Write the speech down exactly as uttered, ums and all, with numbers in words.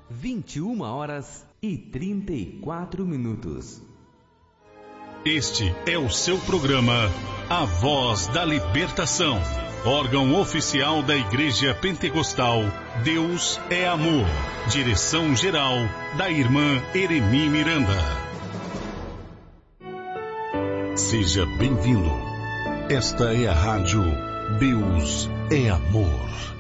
vinte e uma horas e trinta e quatro minutos. Este é o seu programa A Voz da Libertação, órgão oficial da Igreja Pentecostal Deus é Amor. Direção geral da irmã Eremi Miranda. Seja bem-vindo. Esta é a rádio Deus é Amor.